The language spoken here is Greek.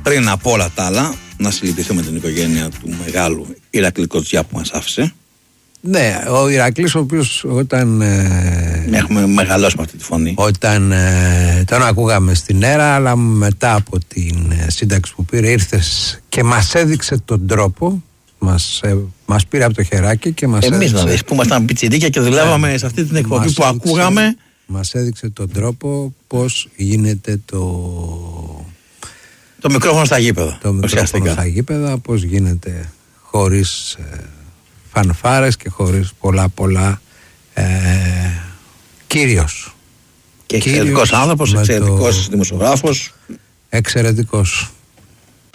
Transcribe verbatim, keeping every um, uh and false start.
πριν από όλα τα άλλα, να συλληπιθούμε την οικογένεια του μεγάλου Ηρακλή Κοτζιά που μας άφησε. Ναι, ο Ηρακλής ο οποίος όταν... Ε, Έχουμε μεγαλώσει με αυτή τη φωνή. Όταν ε, τον ακούγαμε στην ΕΡΑ, αλλά μετά από την ε, σύνταξη που πήρε ήρθες και μας έδειξε τον τρόπο, μας, ε, μας πήρε από το χεράκι και μας Εμείς έδειξε... Εμείς που ήμασταν πιτσιρίκια και δουλεύαμε σε αυτή την εκπομπή που έδειξε, ακούγαμε. Μας έδειξε τον τρόπο πώς γίνεται το... Το μικρόφωνο στα γήπεδα. Το μικρόφωνο στα γήπεδα, πώς γίνεται χωρίς ε, φανφάρες και χωρίς πολλά πολλά ε, κύριος. Και εξαιρετικός άνθρωπος, εξαιρετικός το... δημοσιογράφος. Εξαιρετικός.